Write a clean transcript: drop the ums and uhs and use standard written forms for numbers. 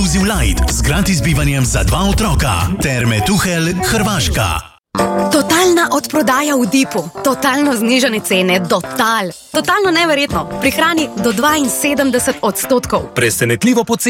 Inclusive Light z gratis bivanjem za 2 otroka. Terme Tuhelj, Hrvaška. Totalna odprodaja v Dipu. Totalno znižane cene. Totalno neverjetno. Prihrani do 72%. Presenetljivo poceni.